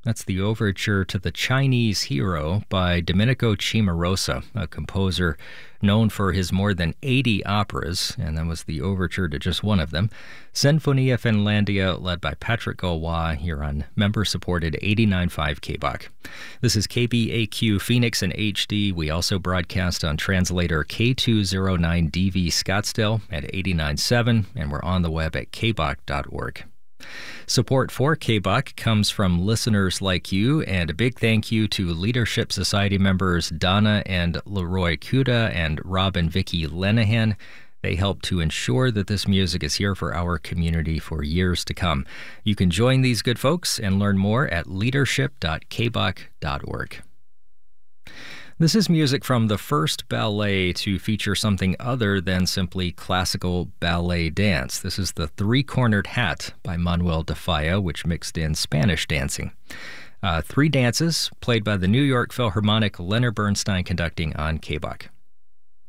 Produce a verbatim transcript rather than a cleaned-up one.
That's the overture to The Chinese Hero by Domenico Cimarosa, a composer known for his more than eighty operas, and that was the overture to just one of them. Sinfonia Finlandia, led by Patrick Gaulois, here on member-supported eighty-nine point five K B O C. This is K B A Q Phoenix in H D. We also broadcast on translator K two oh nine D V Scottsdale at eighty-nine point seven, and we're on the web at k b o c dot org. Support for K B O C comes from listeners like you, and a big thank you to Leadership Society members Donna and Leroy Kuda and Rob and Vicky Lenahan. They help to ensure that this music is here for our community for years to come. You can join these good folks and learn more at leadership dot k b o c dot org. This is music from the first ballet to feature something other than simply classical ballet dance. This is The Three-Cornered Hat by Manuel de Falla, which mixed in Spanish dancing. Uh, three dances played by the New York Philharmonic, Leonard Bernstein conducting on K B O C.